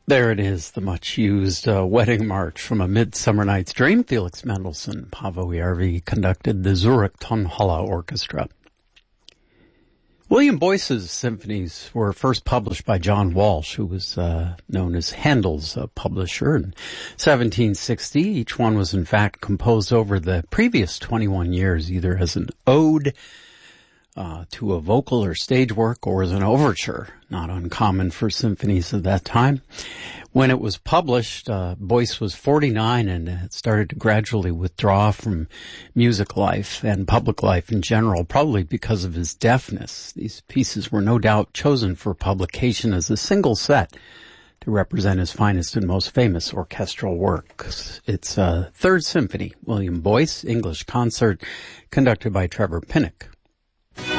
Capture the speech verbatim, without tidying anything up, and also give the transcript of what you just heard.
There it is, the much-used uh, wedding march from A Midsummer Night's Dream. Felix Mendelssohn, Paavo Järvi conducted the Zurich Tonhalle Orchestra. William Boyce's symphonies were first published by John Walsh, who was uh, known as Handel's uh, publisher, in seventeen sixty. Each one was in fact composed over the previous twenty-one years, either as an ode Uh, to a vocal or stage work, or as an overture, not uncommon for symphonies of that time. When it was published, uh, Boyce was forty-nine and had started to gradually withdraw from music life and public life in general, probably because of his deafness. These pieces were no doubt chosen for publication as a single set to represent his finest and most famous orchestral works. It's a uh, Third Symphony, William Boyce, English concert, conducted by Trevor Pinnock.